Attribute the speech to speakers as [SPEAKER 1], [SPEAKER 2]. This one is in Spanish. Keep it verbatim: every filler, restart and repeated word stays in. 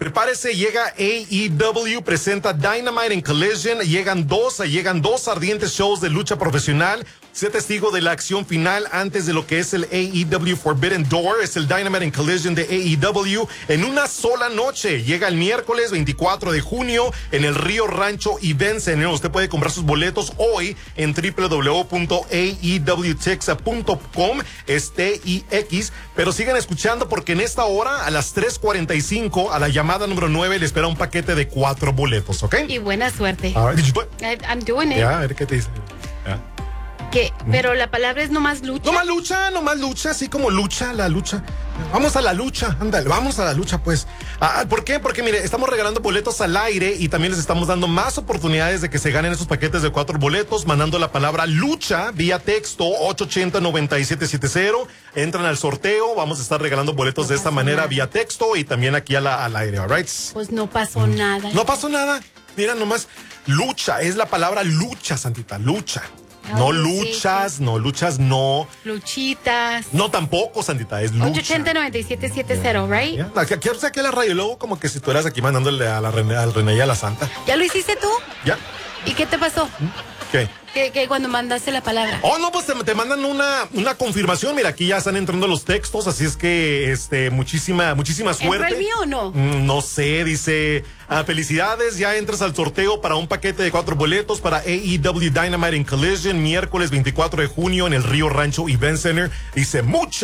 [SPEAKER 1] Prepárese, llega A E W, presenta Dynamite and Collision. Llegan dos, llegan dos ardientes shows de lucha profesional. Sea testigo de la acción final antes de lo que es el A E W Forbidden Door. Es el Dynamite and Collision de A E W en una sola noche. Llega el miércoles veinticuatro de junio en el Río Rancho Event Center. Usted puede comprar sus boletos hoy en w w w punto a e w texa punto com. Es T I X. Pero sigan escuchando porque en esta hora, a las tres cuarenta y cinco, a la llamada número nueve, le espera un paquete de cuatro boletos, ¿ok?
[SPEAKER 2] Y buena suerte.
[SPEAKER 1] All right, did you do it?
[SPEAKER 2] I, I'm doing it.
[SPEAKER 1] Ya, a ver qué te dice. Ya.
[SPEAKER 2] Que, pero la palabra es nomás lucha.
[SPEAKER 1] No más lucha, no más lucha, así como lucha, la lucha. Vamos a la lucha, ándale, vamos a la lucha, pues. Ah, ¿por qué? Porque, mire, estamos regalando boletos al aire y también les estamos dando más oportunidades de que se ganen esos paquetes de cuatro boletos, mandando la palabra lucha vía texto ocho ocho cero, nueve siete siete cero. Entran al sorteo, vamos a estar regalando boletos
[SPEAKER 2] no
[SPEAKER 1] de esta manera
[SPEAKER 2] nada.
[SPEAKER 1] vía texto y también aquí a la, al aire, all right?
[SPEAKER 2] Pues no pasó mm. nada.
[SPEAKER 1] No pasó nada. Mira, nomás, lucha, es la palabra lucha, Santita, lucha.
[SPEAKER 2] Ay,
[SPEAKER 1] no luchas,
[SPEAKER 2] sí, sí.
[SPEAKER 1] no luchas, no.
[SPEAKER 2] Luchitas.
[SPEAKER 1] No tampoco, Santita, es lucha.
[SPEAKER 2] ocho ocho cero, nueve siete siete cero,
[SPEAKER 1] yeah.
[SPEAKER 2] right?
[SPEAKER 1] Yeah. Aquí, aquí, aquí a la radio, luego como que si tú eras aquí mandándole a la René, al René y a la Santa.
[SPEAKER 2] ¿Ya lo hiciste tú?
[SPEAKER 1] Ya.
[SPEAKER 2] ¿Y qué te pasó?
[SPEAKER 1] ¿Qué?
[SPEAKER 2] Que, que cuando mandaste la palabra.
[SPEAKER 1] Oh, no, pues te, te mandan una, una confirmación. Mira, aquí ya están entrando los textos, así es que este, muchísima, muchísima suerte.
[SPEAKER 2] ¿Entró el mío o no?
[SPEAKER 1] Mm, no sé, dice, ah, felicidades, ya entras al sorteo para un paquete de cuatro boletos para A E W Dynamite and Collision, miércoles veinticuatro de junio en el Río Rancho Event Center. Dice, mucha